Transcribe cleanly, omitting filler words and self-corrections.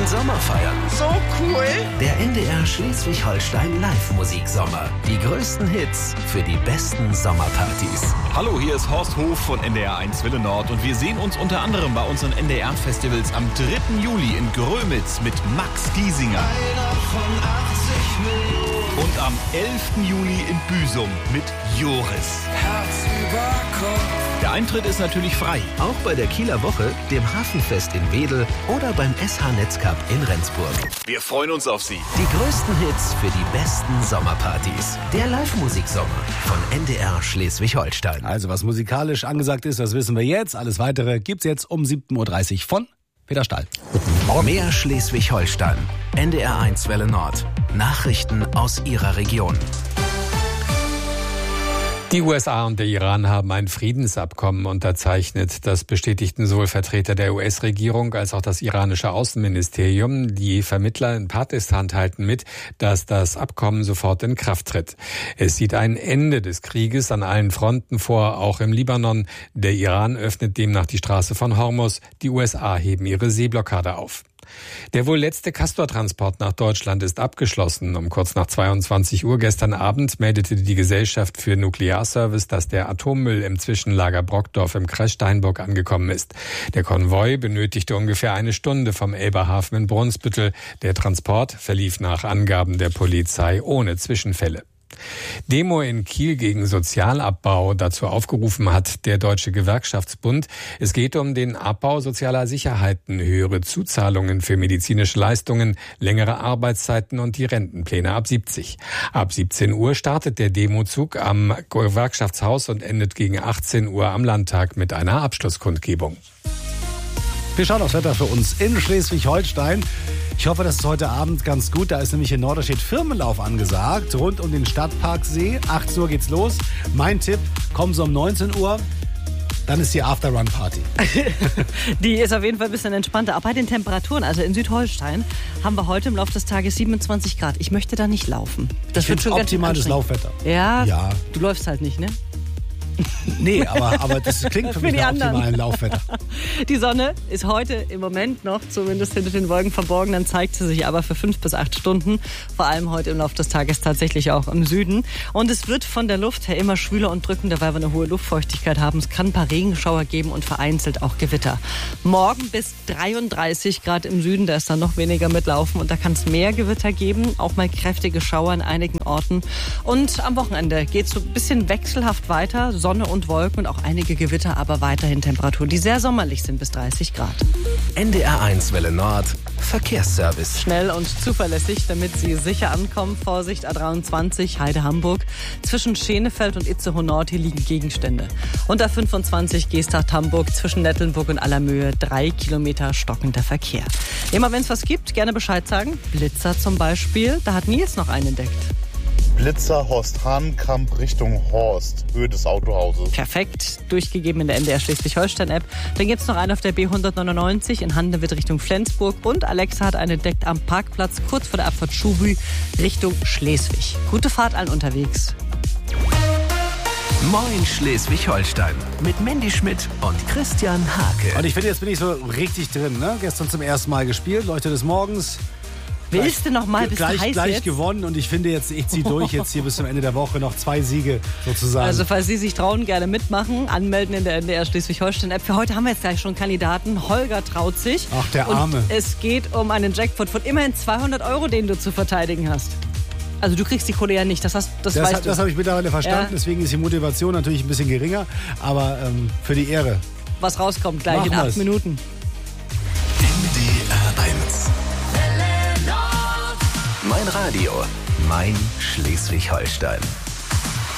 Sommer feiern. So cool. Der NDR Schleswig-Holstein Live-Musiksommer. Die größten Hits für die besten Sommerpartys. Hallo, hier ist Horst Hof von NDR 1 Welle Nord und wir sehen uns unter anderem bei unseren NDR-Festivals am 3. Juli in Grömitz mit Max Giesinger. Einer von 80 Millionen. Und am 11. Juli in Büsum mit Joris. Herz über Kopf. Der Eintritt ist natürlich frei. Auch bei der Kieler Woche, dem Hafenfest in Wedel oder beim SH Netzcup in Rendsburg. Wir freuen uns auf Sie. Die größten Hits für die besten Sommerpartys. Der Live-Musiksommer von NDR Schleswig-Holstein. Also was musikalisch angesagt ist, das wissen wir jetzt. Alles Weitere gibt's jetzt um 7.30 Uhr von Peter Stahl. Mehr Schleswig-Holstein. NDR 1 Welle Nord. Nachrichten aus Ihrer Region. Die USA und der Iran haben ein Friedensabkommen unterzeichnet. Das bestätigten sowohl Vertreter der US-Regierung als auch das iranische Außenministerium. Die Vermittler in Pakistan teilten mit, dass das Abkommen sofort in Kraft tritt. Es sieht ein Ende des Krieges an allen Fronten vor, auch im Libanon. Der Iran öffnet demnach die Straße von Hormuz. Die USA heben ihre Seeblockade auf. Der wohl letzte Castor-Transport nach Deutschland ist abgeschlossen. Um kurz nach 22 Uhr gestern Abend meldete die Gesellschaft für Nuklearservice, dass der Atommüll im Zwischenlager Brockdorf im Kreis Steinburg angekommen ist. Der Konvoi benötigte ungefähr eine Stunde vom Elberhafen in Brunsbüttel. Der Transport verlief nach Angaben der Polizei ohne Zwischenfälle. Demo in Kiel gegen Sozialabbau. Dazu aufgerufen hat der Deutsche Gewerkschaftsbund. Es geht um den Abbau sozialer Sicherheiten, höhere Zuzahlungen für medizinische Leistungen, längere Arbeitszeiten und die Rentenpläne ab 70. Ab 17 Uhr startet der Demozug am Gewerkschaftshaus und endet gegen 18 Uhr am Landtag mit einer Abschlusskundgebung. Wir schauen aufs Wetter für uns in Schleswig-Holstein. Ich hoffe, das ist heute Abend ganz gut. Da ist nämlich in Norderstedt Firmenlauf angesagt, rund um den Stadtparksee. 18 Uhr geht's los. Mein Tipp, kommen Sie um 19 Uhr. Dann ist die After-Run-Party. Die ist auf jeden Fall ein bisschen entspannter. Auch bei den Temperaturen, also in Südholstein, haben wir heute im Laufe des Tages 27 Grad. Ich möchte da nicht laufen. Das wird schon ganz optimales Laufwetter. Ja, ja, du läufst halt nicht, ne? Nee, aber das klingt für mich nach optimalen Laufwetter. Die Sonne ist heute im Moment noch zumindest hinter den Wolken verborgen, dann zeigt sie sich aber für 5 bis 8 Stunden, vor allem heute im Laufe des Tages tatsächlich auch im Süden. Und es wird von der Luft her immer schwüler und drückender, weil wir eine hohe Luftfeuchtigkeit haben. Es kann ein paar Regenschauer geben und vereinzelt auch Gewitter. Morgen bis 33 Grad im Süden, da ist dann noch weniger mitlaufen und da kann es mehr Gewitter geben, auch mal kräftige Schauer an einigen Orten. Und am Wochenende geht es so ein bisschen wechselhaft weiter, Sonne und Wolken und auch einige Gewitter, aber weiterhin Temperaturen, die sehr sommerlich sind, bis 30 Grad. NDR 1 Welle Nord. Verkehrsservice. Schnell und zuverlässig, damit Sie sicher ankommen. Vorsicht, A23, Heide-Hamburg. Zwischen Schenefeld und Itzehoe Nord, hier liegen Gegenstände. Und A25, Geesthacht-Hamburg, zwischen Nettelnburg und Allermöhe, 3 Kilometer stockender Verkehr. Immer wenn es was gibt, gerne Bescheid sagen. Blitzer zum Beispiel, da hat Nils noch einen entdeckt. Blitzer Horst-Hahnkamp Richtung Horst, Höhe des Autohauses. Perfekt, durchgegeben in der NDR Schleswig-Holstein-App. Dann gibt es noch einen auf der B199 in Handewitt Richtung Flensburg. Und Alexa hat einen entdeckt am Parkplatz kurz vor der Abfahrt Schuhbü Richtung Schleswig. Gute Fahrt allen unterwegs. Moin Schleswig-Holstein mit Mandy Schmidt und Christian Hake. Und ich finde, jetzt bin ich so richtig drin. Ne? Gestern zum ersten Mal gespielt, Leuchte des Morgens. Willst du noch mal, bist du heiß gleich jetzt? Gewonnen und ich finde jetzt, ich ziehe durch jetzt hier bis zum Ende der Woche noch 2 Siege sozusagen. Also falls Sie sich trauen, gerne mitmachen, anmelden in der NDR Schleswig-Holstein-App. Für heute haben wir jetzt gleich schon Kandidaten. Holger traut sich. Ach, der Arme. Und es geht um einen Jackpot von immerhin 200 €, den du zu verteidigen hast. Also du kriegst die Kohle ja nicht, das weißt du. Das habe ich mittlerweile verstanden, ja. Deswegen ist die Motivation natürlich ein bisschen geringer, aber für die Ehre. Was rauskommt gleich in 8 Minuten. NDR 1. Mein Radio, mein Schleswig-Holstein.